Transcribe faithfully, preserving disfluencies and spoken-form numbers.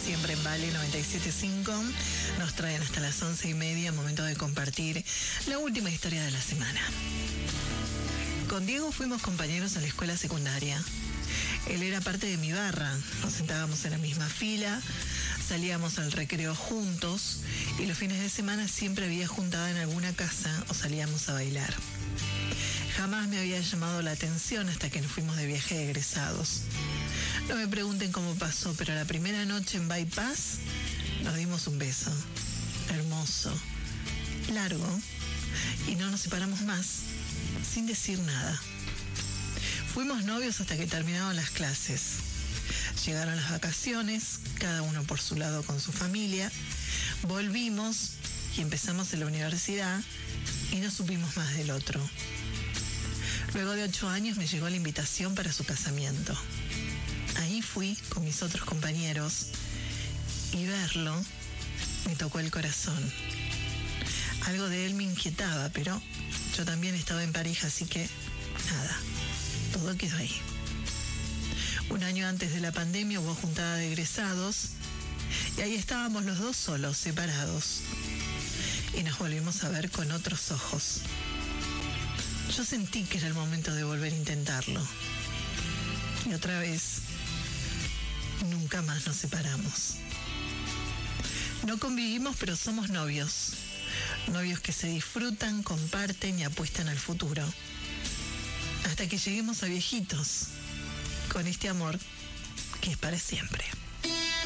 siempre en Vale noventa y siete punto cinco. Nos traen hasta las once y media, momento de compartir la última historia de la semana. Con Diego fuimos compañeros en la escuela secundaria. Él era parte de mi barra, nos sentábamos en la misma fila, salíamos al recreo juntos y los fines de semana siempre había juntada en alguna casa o salíamos a bailar. Jamás me había llamado la atención hasta que nos fuimos de viaje de egresados. No me pregunten cómo pasó, pero la primera noche en Bypass nos dimos un beso. Hermoso, largo, y no nos separamos más, sin decir nada. Fuimos novios hasta que terminaron las clases. Llegaron las vacaciones, cada uno por su lado con su familia. Volvimos y empezamos en la universidad y no supimos más del otro. Luego de ocho años me llegó la invitación para su casamiento. Ahí fui con mis otros compañeros y verlo me tocó el corazón. Algo de él me inquietaba, pero yo también estaba en pareja, así que nada, todo quedó ahí. Un año antes de la pandemia hubo juntada de egresados y ahí estábamos los dos solos, separados. Y nos volvimos a ver con otros ojos. Yo sentí que era el momento de volver a intentarlo. Y otra vez, nunca más nos separamos. No convivimos, pero somos novios. Novios que se disfrutan, comparten y apuestan al futuro. Hasta que lleguemos a viejitos, con este amor que es para siempre.